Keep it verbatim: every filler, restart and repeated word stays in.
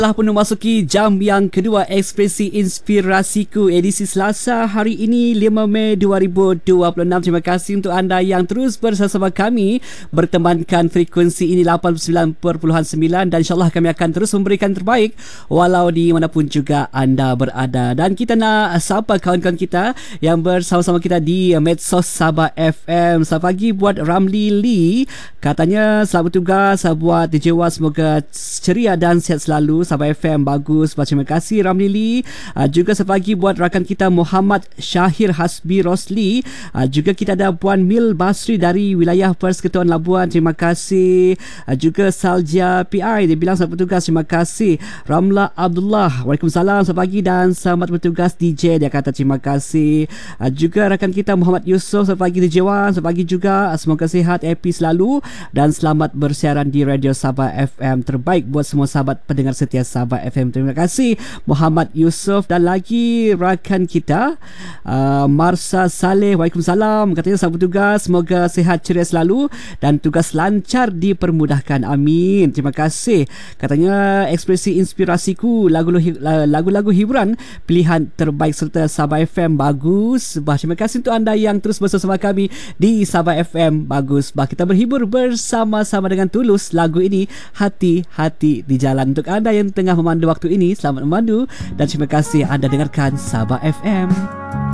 Telah pun memasuki jam yang kedua Ekspresi Inspirasiku edisi Selasa hari ini lima Mei dua ribu dua puluh enam. Terima kasih untuk anda yang terus bersama kami bertemankan frekuensi ini lapan puluh sembilan perpuluhan sembilan dan insyaAllah kami akan terus memberikan terbaik walau di manapun juga anda berada. Dan kita nak sapa kawan-kawan kita yang bersama-sama kita di Medsos Sabah F M. Selamat pagi buat Ramli Lee, katanya selamat bertugas buat D J Wah, semoga ceria dan sihat selalu. Sabah F M bagus. Terima kasih Ramli Lee. Uh, juga selamat pagi buat rakan kita Muhammad Syahir Hasbi Rosli. Uh, juga kita ada Puan Mil Basri dari wilayah Persekutuan Labuan. Terima kasih. Uh, juga Salja P I, dia bilang selamat bertugas. Terima kasih. Ramla Abdullah, Waalaikumsalam, selamat pagi dan selamat bertugas D J, dia kata terima kasih. Uh, juga rakan kita Muhammad Yusof, selamat pagi D J Wan, selamat pagi juga. Semoga sihat, happy selalu dan selamat bersiaran di Radio Sabah F M, terbaik buat semua sahabat pendengar setia Sabah F M. Terima kasih Muhammad Yusof. Dan lagi rakan kita uh, Marsa Saleh, Waalaikumsalam, katanya selamat bertugas, semoga sihat ceria selalu dan tugas lancar dipermudahkan, amin. Terima kasih. Katanya Ekspresi Inspirasiku, lagu-lagu hiburan pilihan terbaik serta Sabah F M bagus. Bah, terima kasih untuk anda yang terus bersama kami di Sabah F M bagus. Bah, kita berhibur bersama-sama dengan tulus lagu ini, Hati-Hati di Jalan. Untuk anda yang tengah memandu waktu ini, selamat memandu dan terima kasih anda dengarkan Sabah F M.